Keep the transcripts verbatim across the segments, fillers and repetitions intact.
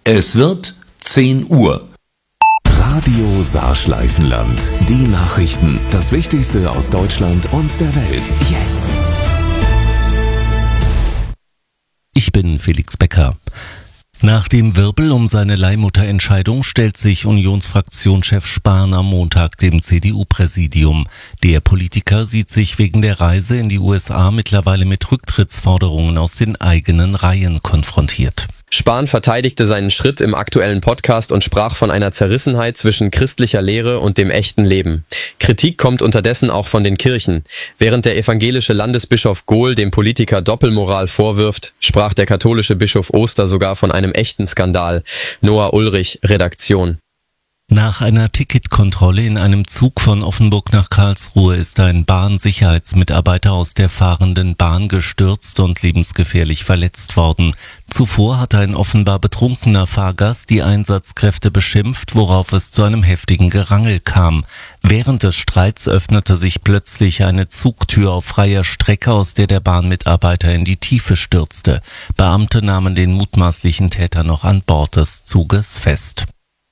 Es wird zehn Uhr. Radio Saarschleifenland. Die Nachrichten. Das Wichtigste aus Deutschland und der Welt. Jetzt. Ich bin Felix Becker. Nach dem Wirbel um seine Leihmutterentscheidung stellt sich Unionsfraktionschef Spahn am Montag dem C D U-Präsidium. Der Politiker sieht sich wegen der Reise in die U S A mittlerweile mit Rücktrittsforderungen aus den eigenen Reihen konfrontiert. Spahn verteidigte seinen Schritt im aktuellen Podcast und sprach von einer Zerrissenheit zwischen christlicher Lehre und dem echten Leben. Kritik kommt unterdessen auch von den Kirchen. Während der evangelische Landesbischof Gohl dem Politiker Doppelmoral vorwirft, sprach der katholische Bischof Oster sogar von einem echten Skandal. Noah Ulrich, Redaktion. Nach einer Ticketkontrolle in einem Zug von Offenburg nach Karlsruhe ist ein Bahnsicherheitsmitarbeiter aus der fahrenden Bahn gestürzt und lebensgefährlich verletzt worden. Zuvor hatte ein offenbar betrunkener Fahrgast die Einsatzkräfte beschimpft, worauf es zu einem heftigen Gerangel kam. Während des Streits öffnete sich plötzlich eine Zugtür auf freier Strecke, aus der der Bahnmitarbeiter in die Tiefe stürzte. Beamte nahmen den mutmaßlichen Täter noch an Bord des Zuges fest.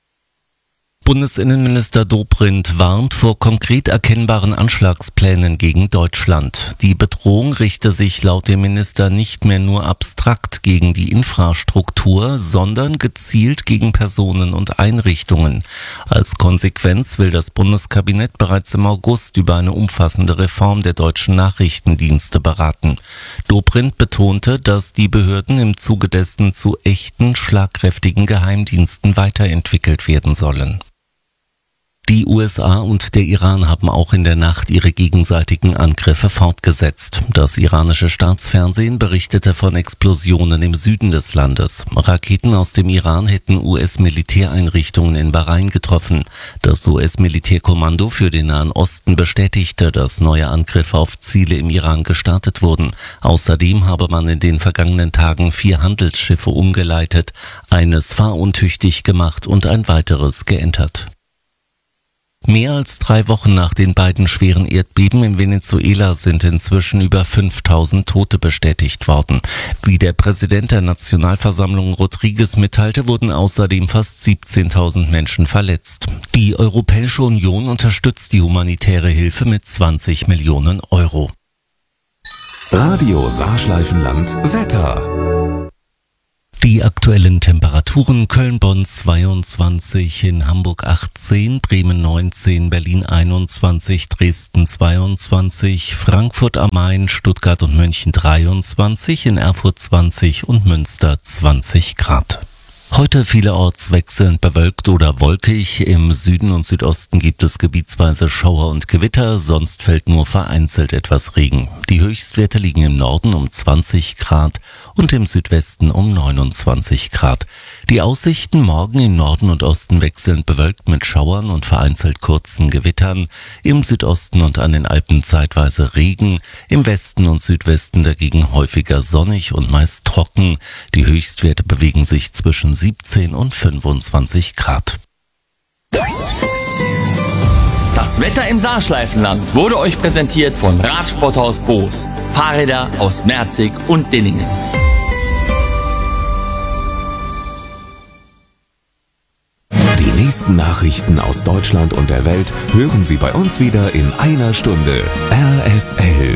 Bundesinnenminister Dobrindt warnt vor konkret erkennbaren Anschlagsplänen gegen Deutschland. Die Bedrohung richte sich laut dem Minister nicht mehr nur abstrakt gegen die Infrastruktur, sondern gezielt gegen Personen und Einrichtungen. Als Konsequenz will das Bundeskabinett bereits im August über eine umfassende Reform der deutschen Nachrichtendienste beraten. Dobrindt betonte, dass die Behörden im Zuge dessen zu echten, schlagkräftigen Geheimdiensten weiterentwickelt werden sollen. Die U S A und der Iran haben auch in der Nacht ihre gegenseitigen Angriffe fortgesetzt. Das iranische Staatsfernsehen berichtete von Explosionen im Süden des Landes. Raketen aus dem Iran hätten U S-Militäreinrichtungen in Bahrain getroffen. Das U S-Militärkommando für den Nahen Osten bestätigte, dass neue Angriffe auf Ziele im Iran gestartet wurden. Außerdem habe man in den vergangenen Tagen vier Handelsschiffe umgeleitet, eines fahruntüchtig gemacht und ein weiteres geentert. Mehr als drei Wochen nach den beiden schweren Erdbeben in Venezuela sind inzwischen über fünftausend Tote bestätigt worden. Wie der Präsident der Nationalversammlung Rodriguez mitteilte, wurden außerdem fast siebzehntausend Menschen verletzt. Die Europäische Union unterstützt die humanitäre Hilfe mit zwanzig Millionen Euro. Radio Saarschleifenland Wetter. Die aktuellen Temperaturen: Köln-Bonn zweiundzwanzig, in Hamburg achtzehn, Bremen neunzehn, Berlin einundzwanzig, Dresden zweiundzwanzig, Frankfurt am Main, Stuttgart und München dreiundzwanzig, in Erfurt zwanzig und Münster zwanzig Grad. Heute vielerorts wechselnd bewölkt oder wolkig. Im Süden und Südosten gibt es gebietsweise Schauer und Gewitter, sonst fällt nur vereinzelt etwas Regen. Die Höchstwerte liegen im Norden um zwanzig Grad und im Südwesten um neunundzwanzig Grad. Die Aussichten: morgen im Norden und Osten wechselnd bewölkt mit Schauern und vereinzelt kurzen Gewittern, im Südosten und an den Alpen zeitweise Regen, im Westen und Südwesten dagegen häufiger sonnig und meist trocken. Die Höchstwerte bewegen sich zwischen siebzehn und fünfundzwanzig Grad. Das Wetter im Saarschleifenland wurde euch präsentiert von Radsporthaus Boos. Fahrräder aus Merzig und Dinningen. Die nächsten Nachrichten aus Deutschland und der Welt hören Sie bei uns wieder in einer Stunde. R S L.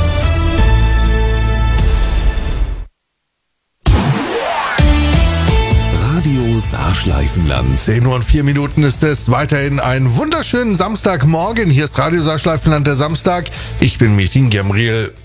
Radio Saarschleifenland. zehn Uhr und vier Minuten ist es. Weiterhin einen wunderschönen Samstagmorgen. Hier ist Radio Saarschleifenland, der Samstag. Ich bin Metin Gemriel.